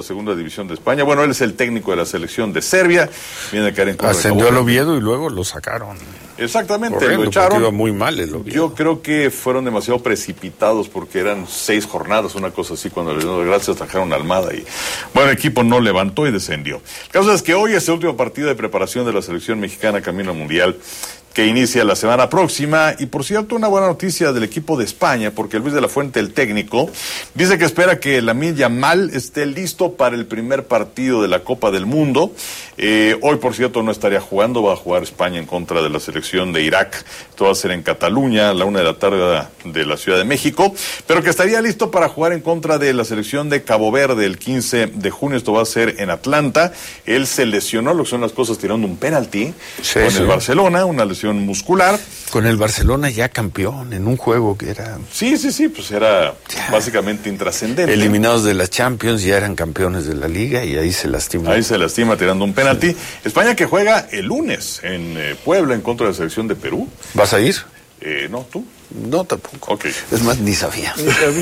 segunda división de España. Bueno, él es el técnico de la selección de Serbia. Viene a caer en contra. Ascendió al Oviedo y luego lo sacaron. Exactamente, corriendo, lo echaron. Iba muy mal el Oviedo. Yo creo que fueron demasiado precipitados porque eran 6 jornadas, una cosa así, cuando les dio gracias trajeron a Almada y bueno, el equipo no levantó y descendió. El caso es que hoy es el último partido de preparación de la selección mexicana camino al Mundial, que inicia la semana próxima. Y por cierto, una buena noticia del equipo de España, porque Luis de la Fuente, el técnico, dice que espera que Lamine Yamal esté listo para el primer partido de la Copa del Mundo. Hoy, por cierto, no estaría jugando, va a jugar España en contra de la selección de Irak. Esto va a ser en Cataluña, a la 1 de la tarde de la Ciudad de México, pero que estaría listo para jugar en contra de la selección de Cabo Verde el 15 de junio. Esto va a ser en Atlanta. Él se lesionó, lo que son las cosas, tirando un penalti con el Barcelona, una lesión muscular. Con el Barcelona ya campeón en un juego que era... Sí, pues era básicamente intrascendente. Eliminados de la Champions, ya eran campeones de la Liga y ahí se lastima. Ahí se lastima tirando un penalti. Sí. España que juega el lunes en Puebla en contra de la selección de Perú. ¿Vas a ir? No, ¿tú? No, tampoco. Okay. Es más, ni sabía.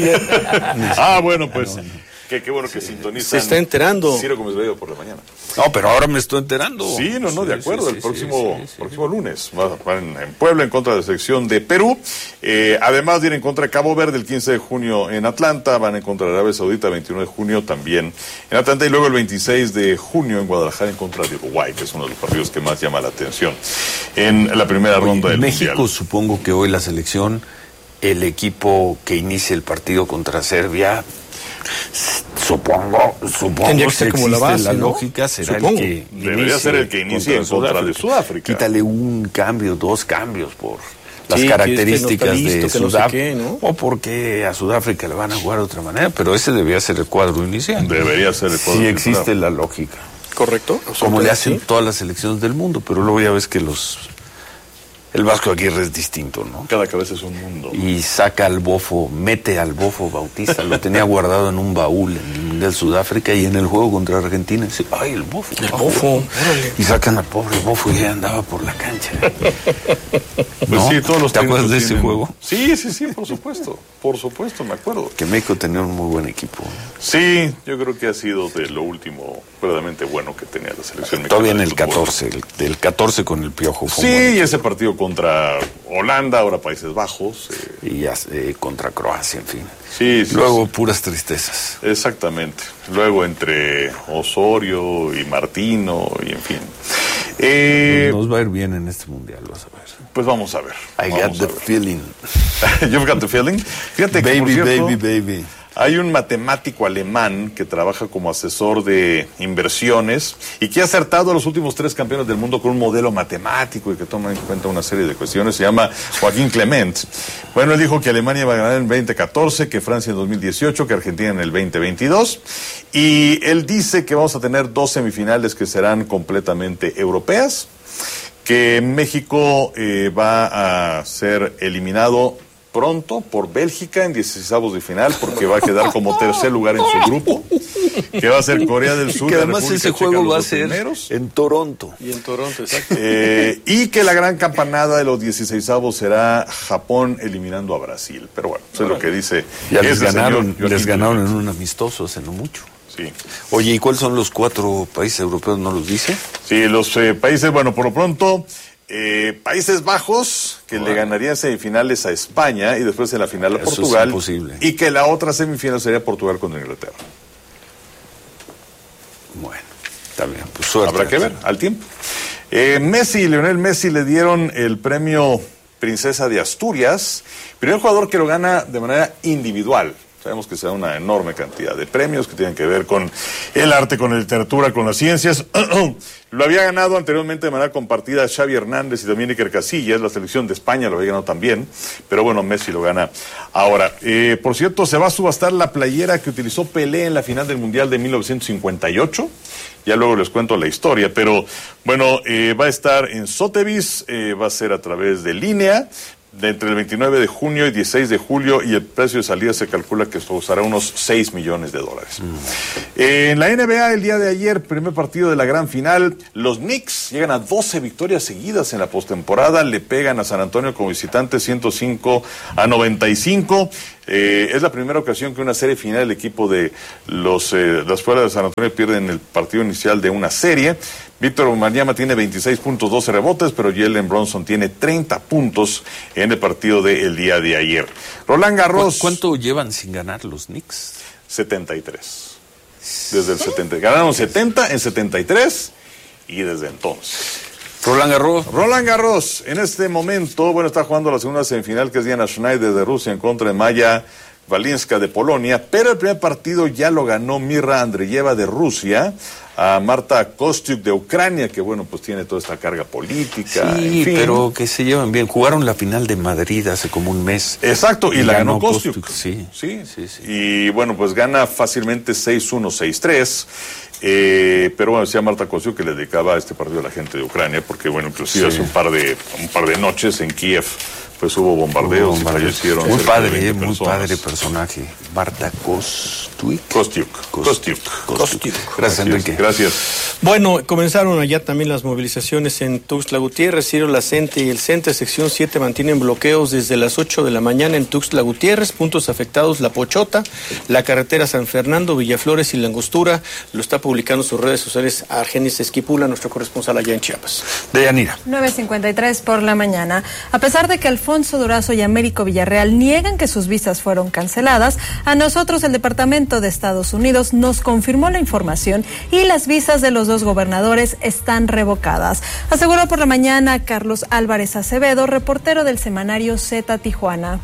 Bueno, pues... Qué bueno que sintonizan. Se está enterando. Ciro Gómez Bello por la mañana. No, pero ahora me estoy enterando. Sí, de acuerdo. El próximo lunes va a jugar en Puebla en contra de la selección de Perú. Además de ir en contra de Cabo Verde el 15 de junio en Atlanta. Van en contra de Arabia Saudita el 21 de junio también en Atlanta. Y luego el 26 de junio en Guadalajara en contra de Uruguay, que es uno de los partidos que más llama la atención en la primera ronda del México, Mundial. Supongo que hoy la selección, el equipo que inicie el partido contra Serbia... Supongo tendría que ser como la base, la ¿no? lógica será Supongo. el que debería ser el que inicie en contra de Sudáfrica. Quítale un cambio, 2 cambios por las Sí, características que de no sé Sudáfrica, qué, ¿no? o porque a Sudáfrica le van a jugar de otra manera, pero ese debería ser el cuadro inicial. Debería ser el cuadro sí inicial. existe la lógica. Correcto. Como le hacen todas las selecciones del mundo, pero luego ya ves que el Vasco Aguirre es distinto, ¿no? Cada cabeza es un mundo. Y saca al Bofo, mete al Bofo Bautista, lo tenía guardado en un baúl en el Mundial Sudáfrica y en el juego contra Argentina dice, ¡ay, el Bofo! Órale. Y sacan al pobre Bofo y ya andaba por la cancha. Pues ¿No? sí, todos los ¿Te acuerdas de ese tienen... juego? Sí, por supuesto, me acuerdo. Que México tenía un muy buen equipo. Sí, yo creo que ha sido de lo último verdaderamente bueno que tenía la selección mexicana. Todavía en el 14, del 14 con el Piojo. Sí, y ese partido contra Holanda, ahora Países Bajos. Y ya, contra Croacia, en fin. Sí. Luego puras tristezas. Exactamente. Luego entre Osorio y Martino y en fin. Nos va a ir bien en este mundial, vas a ver. Pues vamos a ver. I got the feeling. You've got the feeling. Fíjate que, por cierto, baby. Hay un matemático alemán que trabaja como asesor de inversiones y que ha acertado a los últimos 3 campeones del mundo con un modelo matemático y que toma en cuenta una serie de cuestiones. Se llama Joaquín Clement. Bueno, él dijo que Alemania va a ganar en 2014, que Francia en 2018, que Argentina en el 2022. Y él dice que vamos a tener 2 semifinales que serán completamente europeas, que México va a ser eliminado pronto por Bélgica en 16avos de final porque va a quedar como tercer lugar en su grupo, que va a ser Corea del Sur. Y que además ese juego va a ser en Toronto. Y en Toronto, exacto. Y que la gran campanada de los 16avos será Japón eliminando a Brasil. Pero bueno, eso es lo que dice. Ya les ganaron en un amistoso hace no mucho. Sí. Oye, ¿y cuáles son los 4 países europeos? ¿No los dice? Sí, los países, bueno, por lo pronto... Países Bajos, que le ganarían semifinales a España y después en la final a Portugal. Es imposible. Y que la otra semifinal sería Portugal contra Inglaterra. Bueno, está bien, pues suerte. Habrá que ver, al tiempo. Lionel Messi le dieron el premio Princesa de Asturias, primer jugador que lo gana de manera individual. Sabemos que se da una enorme cantidad de premios que tienen que ver con el arte, con la literatura, con las ciencias. Lo había ganado anteriormente de manera compartida Xavi Hernández y también Iker Casillas. La selección de España lo había ganado también, pero bueno, Messi lo gana ahora. Por cierto, se va a subastar la playera que utilizó Pelé en la final del Mundial de 1958. Ya luego les cuento la historia, pero bueno, va a estar en Sotheby's, va a ser a través de línea, entre el 29 de junio y 16 de julio, y el precio de salida se calcula que costará unos $6 millones. En la NBA, el día de ayer, primer partido de la gran final, los Knicks llegan a 12 victorias seguidas en la postemporada, le pegan a San Antonio como visitante 105-95. Es la primera ocasión que una serie final el equipo de las Escuelas de San Antonio pierden el partido inicial de una serie. Víctor Wembanyama tiene 26 puntos, 12 rebotes, pero Jalen Brunson tiene 30 puntos en el partido del día de ayer. Roland Garros. ¿Cuánto llevan sin ganar los Knicks? 73. Desde el 70. Ganaron 70 en 73 y desde entonces. Roland Garros, en este momento, está jugando la segunda semifinal, que es Diana Schneider de Rusia en contra de Maya Walinska de Polonia, pero el primer partido ya lo ganó Mirra Andreeva de Rusia a Marta Kostyuk de Ucrania, que pues tiene toda esta carga política. Sí, en fin. pero que se llevan bien. Jugaron la final de Madrid hace como un mes. Exacto, y la ganó Kostyuk. Sí. Y gana fácilmente 6-1, 6-3. Pero decía Marta Kostyuk que le dedicaba este partido a la gente de Ucrania, porque inclusive hace un par de noches en Kiev hubo bombardeos y fallecieron. Muy padre personaje. Marta Kostyuk. Gracias, Enrique. Gracias. Bueno, comenzaron allá también las movilizaciones en Tuxtla Gutiérrez. Ciro La Cente y el CENTE sección 7 mantienen bloqueos desde las 8 de la mañana en Tuxtla Gutiérrez. Puntos afectados: La Pochota, la carretera San Fernando, Villaflores y La Angostura. Lo está publicando en sus redes sociales Argenis Esquipula, nuestro corresponsal allá en Chiapas. Deyanira. 9:53 por la mañana. A pesar de que Alfonso Durazo y Américo Villarreal niegan que sus visas fueron canceladas, a nosotros el Departamento de Estados Unidos nos confirmó la información y las visas de los dos gobernadores están revocadas. Aseguró por la mañana Carlos Álvarez Acevedo, reportero del semanario Z Tijuana.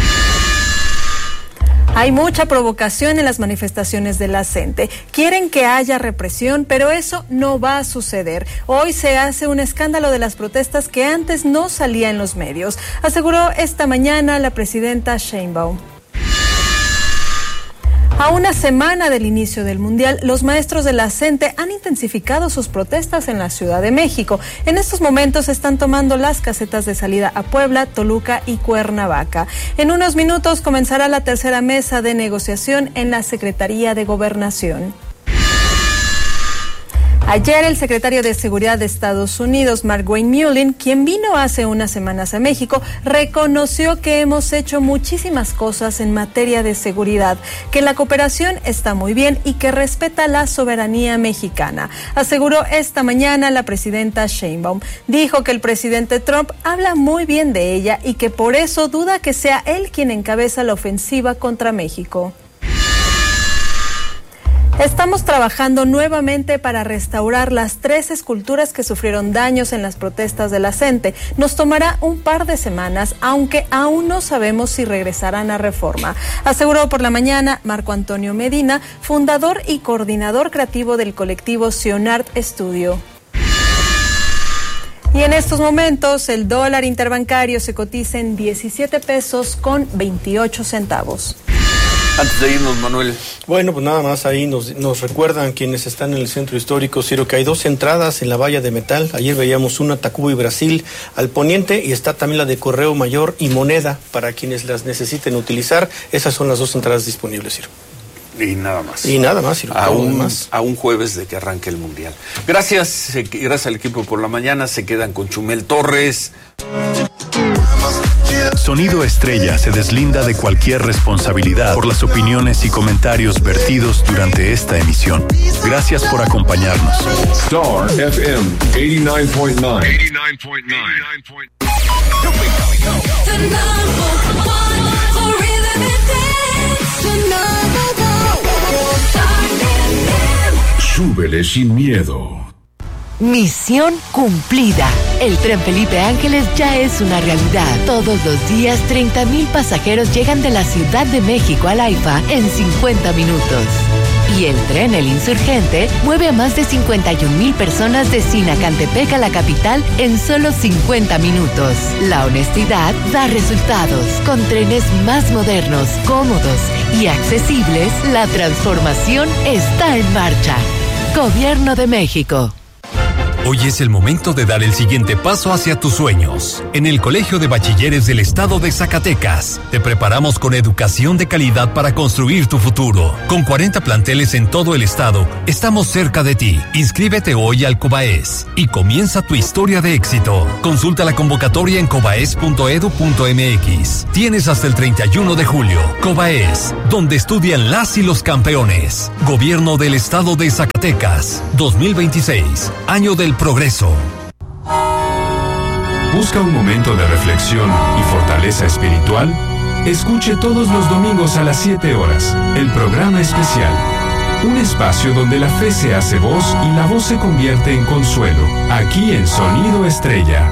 Hay mucha provocación en las manifestaciones de la CENTE. Quieren que haya represión, pero eso no va a suceder. Hoy se hace un escándalo de las protestas que antes no salía en los medios, aseguró esta mañana la presidenta Sheinbaum. A una semana del inicio del Mundial, los maestros de la CENTE han intensificado sus protestas en la Ciudad de México. En estos momentos están tomando las casetas de salida a Puebla, Toluca y Cuernavaca. En unos minutos comenzará la tercera mesa de negociación en la Secretaría de Gobernación. Ayer el secretario de Seguridad de Estados Unidos, Mark Wayne Mullin, quien vino hace unas semanas a México, reconoció que hemos hecho muchísimas cosas en materia de seguridad, que la cooperación está muy bien y que respeta la soberanía mexicana. Aseguró esta mañana la presidenta Sheinbaum. Dijo que el presidente Trump habla muy bien de ella y que por eso duda que sea él quien encabeza la ofensiva contra México. Estamos trabajando nuevamente para restaurar las 3 esculturas que sufrieron daños en las protestas de la CENTE. Nos tomará un par de semanas, aunque aún no sabemos si regresarán a Reforma. Aseguró por la mañana Marco Antonio Medina, fundador y coordinador creativo del colectivo Sionart Studio. Y en estos momentos el dólar interbancario se cotiza en 17 pesos con 28 centavos. Antes de irnos, Manuel. Bueno, pues nada más ahí nos recuerdan quienes están en el centro histórico, Ciro, que hay 2 entradas en la valla de metal. Ayer veíamos una Tacuba y Brasil al poniente y está también la de Correo Mayor y Moneda para quienes las necesiten utilizar. Esas son las 2 entradas disponibles, Ciro. Y nada más, Ciro. A un jueves de que arranque el Mundial. Gracias al equipo por la mañana. Se quedan con Chumel Torres. Sonido Estrella se deslinda de cualquier responsabilidad por las opiniones y comentarios vertidos durante esta emisión. Gracias por acompañarnos. Star FM 89.9. Súbele sin miedo. Misión cumplida. El tren Felipe Ángeles ya es una realidad. Todos los días 30,000 pasajeros llegan de la Ciudad de México al AIFA en 50 minutos. Y el tren El Insurgente mueve a más de 51,000 personas de Sinacantepec a la capital en solo 50 minutos. La honestidad da resultados. Con trenes más modernos, cómodos y accesibles, la transformación está en marcha. Gobierno de México. Hoy es el momento de dar el siguiente paso hacia tus sueños. En el Colegio de Bachilleres del Estado de Zacatecas, te preparamos con educación de calidad para construir tu futuro. Con 40 planteles en todo el estado, estamos cerca de ti. Inscríbete hoy al COBAES y comienza tu historia de éxito. Consulta la convocatoria en cobaes.edu.mx. Tienes hasta el 31 de julio. COBAES, donde estudian las y los campeones. Gobierno del Estado de Zacatecas, 2026, año del progreso. ¿Busca un momento de reflexión y fortaleza espiritual? Escuche todos los domingos a las 7 horas el programa especial. Un espacio donde la fe se hace voz y la voz se convierte en consuelo. Aquí en Sonido Estrella.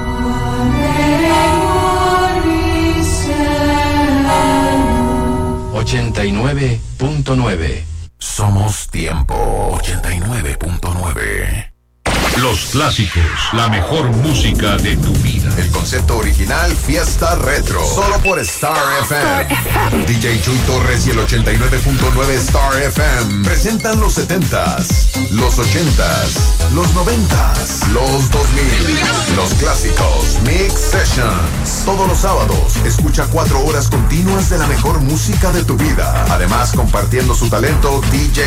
89.9. Somos tiempo. 89.9. Los clásicos, la mejor música de tu vida. El concepto original, Fiesta Retro. Solo por Star FM. DJ Chuy Torres y el 89.9 Star FM presentan los 70s, los 80s, los 90s, los 2000, los clásicos Mix Sessions. Todos los sábados, escucha 4 horas continuas de la mejor música de tu vida. Además, compartiendo su talento, DJ